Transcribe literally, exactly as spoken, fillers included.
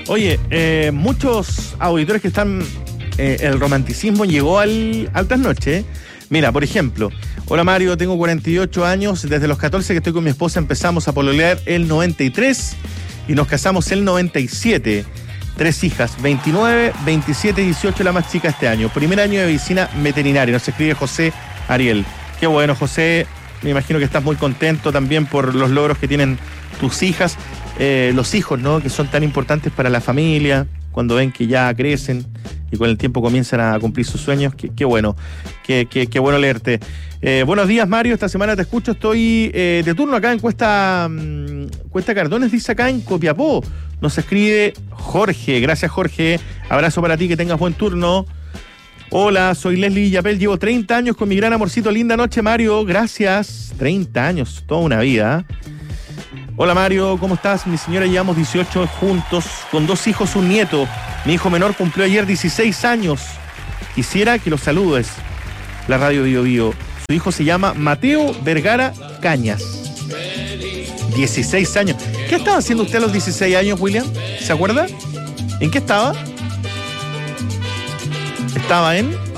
Oye, eh, muchos auditores que están... Eh, el romanticismo llegó al, al trasnoche. Mira, por ejemplo, hola Mario, tengo cuarenta y ocho años, desde los catorce que estoy con mi esposa empezamos a pololear el noventa y tres y nos casamos el noventa y siete. Tres hijas, veintinueve, veintisiete y dieciocho, la más chica este año. Primer año de medicina veterinaria, nos escribe José Ariel. Qué bueno, José, me imagino que estás muy contento también por los logros que tienen tus hijas, eh, los hijos, ¿no? Que son tan importantes para la familia, cuando ven que ya crecen y con el tiempo comienzan a cumplir sus sueños. Qué, qué bueno, qué, qué, qué bueno leerte. Eh, buenos días, Mario, esta semana te escucho, estoy eh, de turno acá en Cuesta, um, Cuesta Cardones, dice acá en Copiapó. Nos escribe Jorge, gracias Jorge, abrazo para ti, que tengas buen turno. Hola, soy Leslie Yapel, llevo treinta años con mi gran amorcito, linda noche Mario, gracias. treinta años, toda una vida. Hola Mario, ¿cómo estás? Mi señora llevamos dieciocho juntos, con dos hijos, un nieto. Mi hijo menor cumplió ayer dieciséis años. Quisiera que lo saludes. La radio Bio Bio. Su hijo se llama Mateo Vergara Cañas. dieciséis años. ¿Qué estaba haciendo usted a los dieciséis años, William? ¿Se acuerda? ¿En qué estaba? Estaba en...